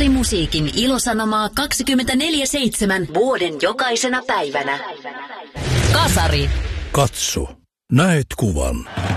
Kasarimusiikin ilosanomaa 24/7 vuoden jokaisena päivänä. Kasari. Katso, näet kuvan.